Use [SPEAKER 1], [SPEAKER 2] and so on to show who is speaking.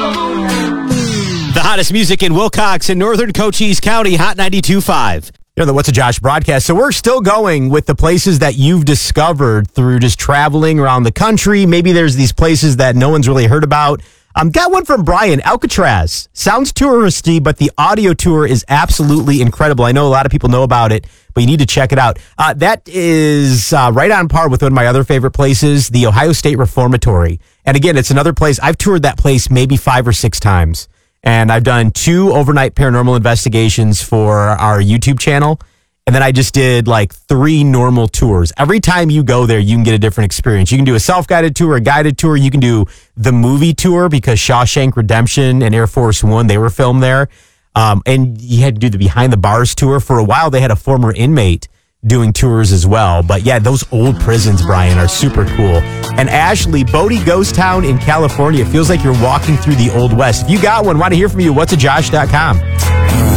[SPEAKER 1] The hottest music in Wilcox and northern Cochise County, Hot 92.5.
[SPEAKER 2] You know, the What's a Josh broadcast. So we're still going with the places that you've discovered through just traveling around the country. Maybe there's these places that no one's really heard about. Got one from Brian. Alcatraz. Sounds touristy, but the audio tour is absolutely incredible. I know a lot of people know about it, but you need to check it out. That is right on par with one of my other favorite places, the Ohio State Reformatory. And again, it's another place. I've toured that place maybe 5 or 6 times. And I've done 2 overnight paranormal investigations for our YouTube channel. And then I just did like 3 normal tours. Every time you go there, you can get a different experience. You can do a self-guided tour, a guided tour. You can do the movie tour because Shawshank Redemption and Air Force One, they were filmed there. And you had to do the behind the bars tour. For a while, they had a former inmate doing tours as well. But yeah, those old prisons, Brian, are super cool. And Ashley, Bodie Ghost Town in California. It feels like you're walking through the Old West. If you got one, want to hear from you, whatsajosh.com.